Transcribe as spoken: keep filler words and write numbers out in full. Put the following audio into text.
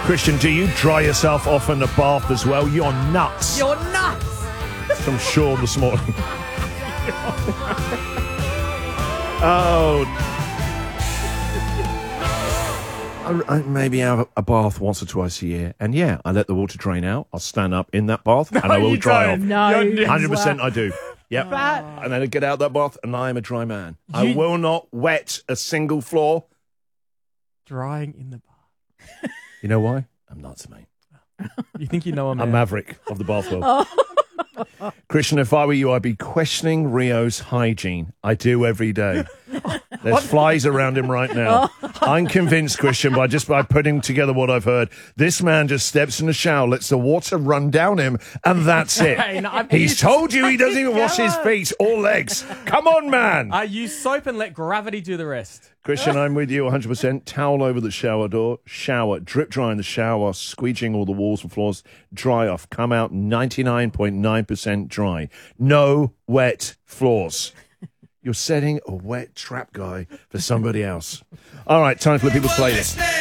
Christian, do you dry yourself off in the bath as well? You're nuts. You're nuts. From Sean this morning. oh. I, I maybe have a bath once or twice a year, and yeah, I let the water drain out. I'll stand up in that bath, and I will you dry don't. off. No, one hundred percent I do. Yep. That- And then I get out that bath, and I am a dry man. I You- will not wet a single floor. Drying in the bath. You know why? I'm nuts, mate. You think you know a man? I'm Maverick of the bath world. Christian, if I were you, I'd be questioning Rio's hygiene. I do every day. There's flies around him right now. I'm convinced, Christian, by just by putting together what I've heard, this man just steps in the shower, lets the water run down him, and that's it. Hey, no, I've He's used- told you he doesn't even wash his feet or legs. Come on, man. I use soap and let gravity do the rest. Christian, I'm with you one hundred percent. Towel over the shower door, shower, drip dry in the shower, squeegeeing all the walls and floors, dry off, come out ninety-nine point nine percent dry. No wet floors. You're setting a wet trap guy for somebody else. All right, time for the People's Playlist.